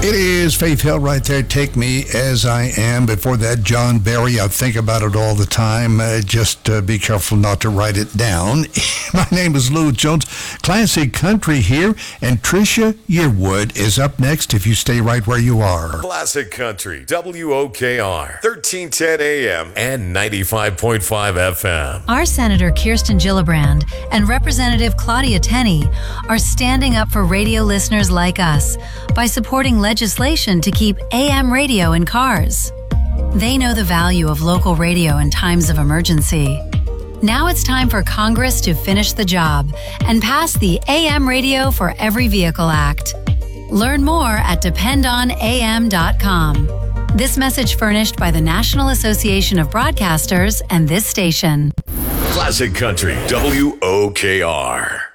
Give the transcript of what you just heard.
It is Faith Hill right there. Take me as I am. Before that, John Barry. I think about it all the time. Just be careful not to write it down. My name is Lou Jones. Classic Country here. And Tricia Yearwood is up next if you stay right where you are. Classic Country, WOKR, 1310 AM and 95.5 FM. Our Senator Kirsten Gillibrand and Representative Claudia Tenney are standing up for radio listeners like us by supporting legislation to keep AM radio in cars. They know the value of local radio in times of emergency. Now it's time for Congress to finish the job and pass the AM Radio for Every Vehicle Act. Learn more at dependonam.com. This message furnished by the National Association of Broadcasters and this station. Classic Country, WOKR.